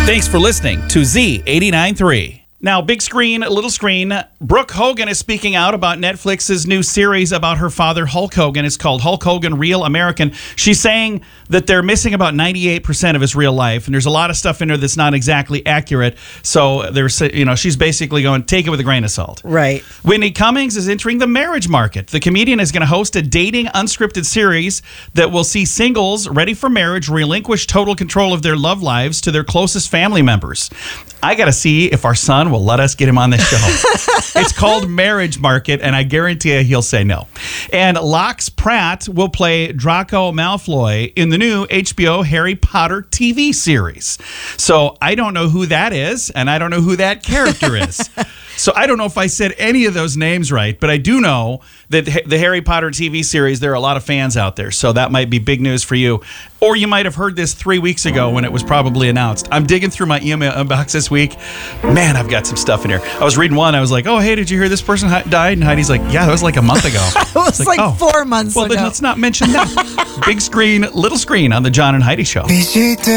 Thanks for listening to Z89.3. Now, big screen, little screen, Brooke Hogan is speaking out about Netflix's new series about her father, Hulk Hogan. It's called Hulk Hogan Real American. She's saying that they're missing about 98% of his real life, and there's a lot of stuff in there that's not exactly accurate. So she's basically going, take it with a grain of salt. Right. Whitney Cummings is entering the marriage market. The comedian is going to host a dating unscripted series that will see singles ready for marriage relinquish total control of their love lives to their closest family members. I got to see if our son will let us get him on this show. It's called Marriage Market, and I guarantee you he'll say no. And Lox Pratt will play Draco Malfoy in the new HBO Harry Potter TV series. So I don't know who that is, and I don't know who that character is. So I don't know if I said any of those names right, but I do know that the Harry Potter TV series, there are a lot of fans out there, so that might be big news for you. Or you might have heard this 3 weeks ago when it was probably announced. I'm digging through my email inbox this week. Man, I've got some stuff in here. I was reading one. I was like, oh, hey, did you hear this person died? And Heidi's like, yeah, that was like a month ago. It was like 4 months ago. Well, then let's not mention that. Big screen, little screen on the John and Heidi Show.